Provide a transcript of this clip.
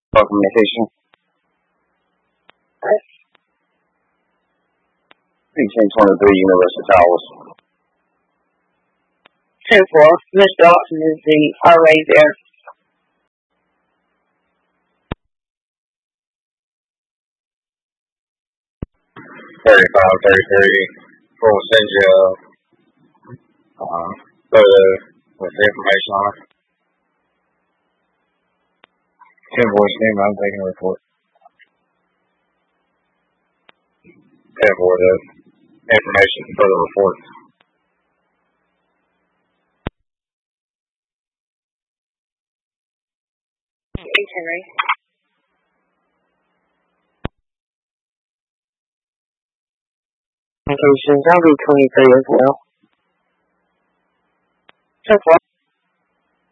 Communication. 1823 Universal Towers. 10-4. Mr. Austin is the RA there. 3533. We'll send you with the information on it. 10 voice name, I'm taking a report. 10 for the information for the report. Henry. Communications, I'll be 23 as well. 10-4.